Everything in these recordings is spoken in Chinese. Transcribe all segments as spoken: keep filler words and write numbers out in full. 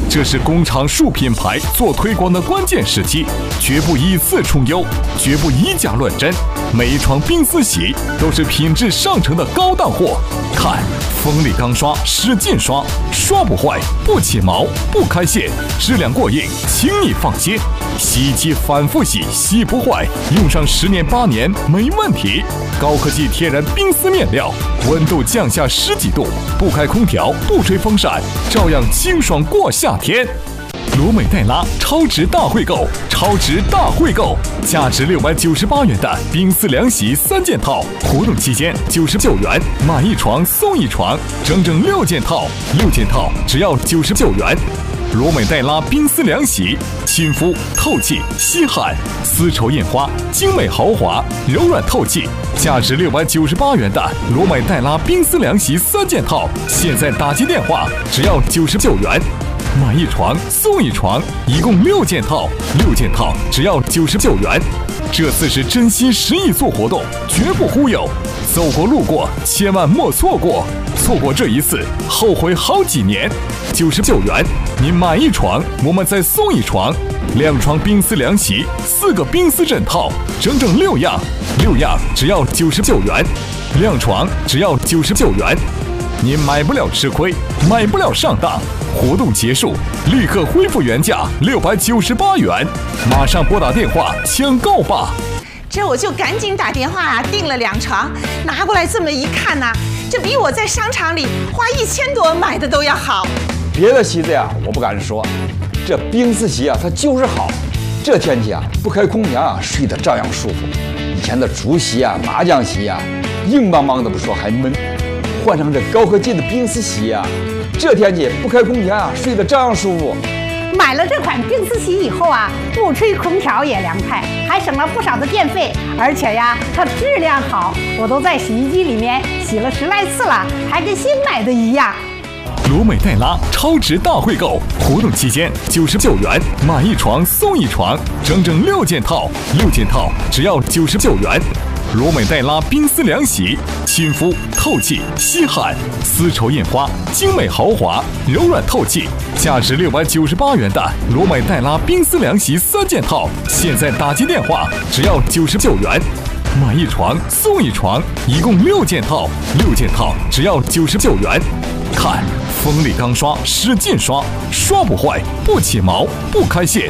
这是工厂数品牌做推广的关键时期，绝不以次充优，绝不以假乱真。每一床冰丝席都是品质上乘的高档货。看，锋利钢刷，使劲刷，刷不坏，不起毛，不开线，质量过硬，轻易放心。洗衣机反复洗，洗不坏，用上十年八年没问题。高科技天然冰丝面料，温度降下十几度，不开空调，不吹风扇，照样清爽过夏天。罗美黛拉超值大汇购，超值大汇购，价值六百九十八元的冰丝凉席三件套，活动期间九十九元买一床送一床，整整六件套，六件套只要九十九元。罗美黛拉冰丝凉席，亲肤透气吸汗，丝绸印花，精美豪华，柔软透气，价值六百九十八元的罗美黛拉冰丝凉席三件套，现在打击电话只要九十九元。买一床送一床，一共六件套，六件套只要九十九元。这次是真心实意做活动，绝不忽悠，走过路过千万莫错过，错过这一次后悔好几年。九十九元，您买一床，我们再送一床，两床冰丝凉席，四个冰丝枕套，整整六样，六样只要九十九元，两床只要九十九元。您买不了吃亏，买不了上当。活动结束，立刻恢复原价六百九十八元，马上拨打电话抢购吧。 这我就赶紧打电话啊，订了两床，拿过来这么一看呐、啊，这比我在商场里花一千多买的都要好。 别的席子呀，我不敢说，这冰丝席啊，它就是好。这天气啊，不开空调啊，睡得照样舒服。以前的竹席啊、麻将席啊，硬邦邦的不说还闷。换上这高科技的冰丝席啊，这天气不开空调啊，睡得照样舒服。 买了这款冰丝席以后啊，不吹空调也凉快，还省了不少的电费，而且呀，它质量好，我都在洗衣机里面洗了十来次了，还跟新买的一样。 罗美黛拉超值大汇购，活动期间九十九元买一床送一床，整整六件套，六件套只要九十九元。罗美黛拉冰丝凉席，亲肤透气吸汗，丝绸印花，精美豪华，柔软透气，价值六百九十八元的罗美黛拉冰丝凉席三件套，现在打击电话只要九十九元。买一床送一床，一共六件套，六件套只要九十九元。看，锋利钢刷，使劲刷，刷不坏，不起毛，不开线。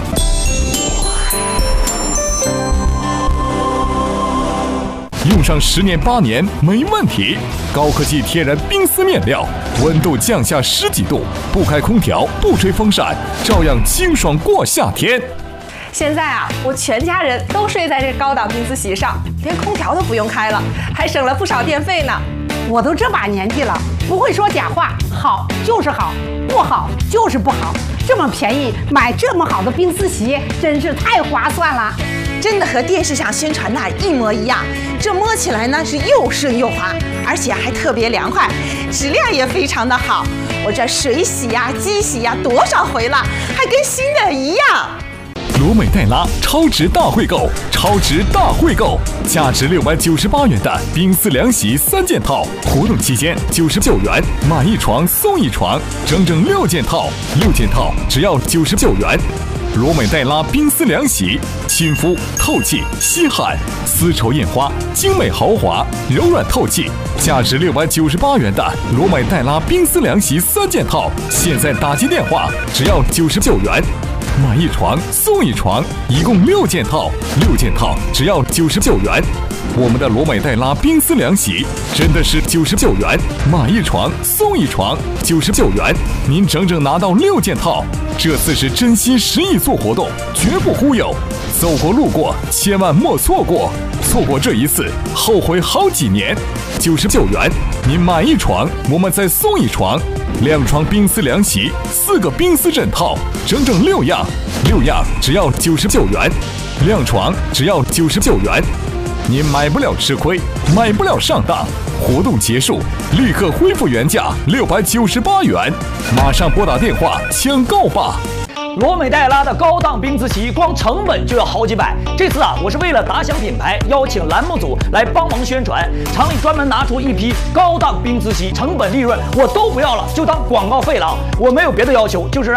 用上十年八年没问题。高科技天然冰丝面料，温度降下十几度，不开空调，不吹风扇，照样清爽过夏天。 现在啊，我全家人都睡在这高档冰丝席上，连空调都不用开了，还省了不少电费呢。 我都这把年纪了，不会说假话，好就是好，不好就是不好。这么便宜，买这么好的冰丝席，真是太划算了。 真的和电视上宣传的一模一样，这摸起来呢是又顺又滑，而且还特别凉快，质量也非常的好。我这水洗呀、机洗呀多少回了，还跟新的一样。 罗美黛拉超值大汇购，超值大汇购，价值六百九十八元的冰丝凉席三件套，活动期间九十九元买一床送一床，整整六件套，六件套只要九十九元。罗美黛拉冰丝凉席，亲肤透气吸汗，丝绸印花，精美豪华，柔软透气，价值六百九十八元的罗美黛拉冰丝凉席三件套，现在打击电话只要九十九元。买一床送一床，一共六件套，六件套只要九十九元。我们的罗美黛拉冰丝凉席真的是九十九元，买一床送一床，九十九元，您整整拿到六件套。这次是真心实意做活动，绝不忽悠，走过路过千万莫错过，错过这一次后悔好几年。九十九元，您买一床，我们再送一床，两床冰丝凉席，四个冰丝枕套，整整六样，六样只要九十九元，两床只要九十九元。您买不了吃亏，买不了上当。活动结束，立刻恢复原价六百九十八元，马上拨打电话抢购吧。 罗美黛拉的高档冰丝席，光成本就要好几百。这次啊，我是为了打响品牌，邀请栏目组来帮忙宣传。厂里专门拿出一批高档冰丝席，成本利润我都不要了，就当广告费了。我没有别的要求，就是让